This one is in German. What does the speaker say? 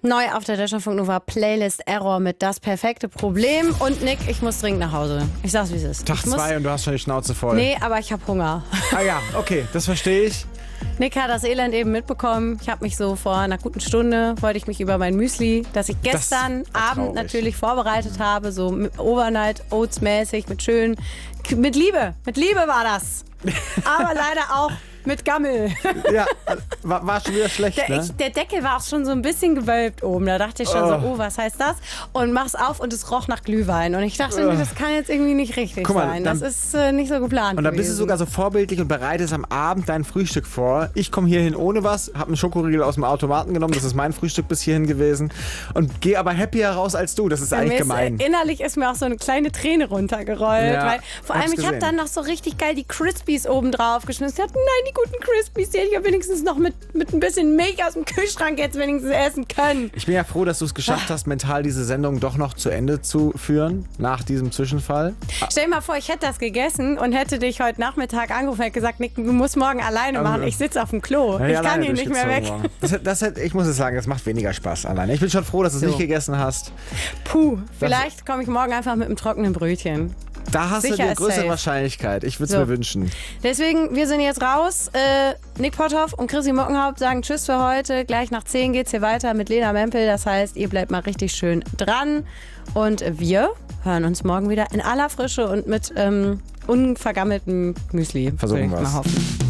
Neu auf der Deutschlandfunk Nova Playlist Error mit Das perfekte Problem. Und Nick, ich muss dringend nach Hause. Ich sag's, wie es ist. Tag 2 und du hast schon die Schnauze voll. Nee, aber ich habe Hunger. Ah ja, okay, das verstehe ich. Nick hat das Elend eben mitbekommen. Ich habe mich so vor einer guten Stunde, wollte ich mich über mein Müsli, das ich gestern Abend natürlich vorbereitet habe, so mit Overnight Oats mäßig, mit Liebe war das. Aber leider auch mit Gammel. Ja, war schon wieder schlecht, ne? Der Deckel war auch schon so ein bisschen gewölbt oben. Da dachte ich schon so, oh, was heißt das? Und mach's auf und es roch nach Glühwein. Und ich dachte, nee, das kann jetzt irgendwie nicht richtig sein. Das ist nicht so geplant Und dann bist gewesen. du sogar so vorbildlich und bereitest am Abend dein Frühstück vor. Ich komme hierhin ohne was, habe einen Schokoriegel aus dem Automaten genommen. Das ist mein Frühstück bis hierhin gewesen. Und gehe aber happier raus als du. Das ist eigentlich gemein. Innerlich ist mir auch so eine kleine Träne runtergerollt. Ja, weil, vor allem, ich habe dann noch so richtig geil die Crispies oben drauf geschmissen. Ich dachte, nein, die guten Crispies, die hätte ich ja wenigstens noch mit ein bisschen Milch aus dem Kühlschrank jetzt wenigstens essen können. Ich bin ja froh, dass du es geschafft hast, mental diese Sendung doch noch zu Ende zu führen, nach diesem Zwischenfall. Stell dir mal vor, ich hätte das gegessen und hätte dich heute Nachmittag angerufen und hätte gesagt, Nick, du musst morgen alleine machen. Ich sitze auf dem Klo. Ich kann hier nicht mehr weg. Ich muss es sagen, das macht weniger Spaß alleine. Ich bin schon froh, dass du es nicht gegessen hast. Puh, vielleicht komme ich morgen einfach mit einem trockenen Brötchen. Da hast Sicher du eine größere safe. Wahrscheinlichkeit. Ich würde es mir wünschen. Deswegen, wir sind jetzt raus. Nick Potthoff und Chrissy Mockenhaupt sagen Tschüss für heute. Gleich nach 10 geht's hier weiter mit Lena Mempel. Das heißt, ihr bleibt mal richtig schön dran. Und wir hören uns morgen wieder in aller Frische und mit unvergammeltem Müsli. Versuchen wir es. Mal hoffen.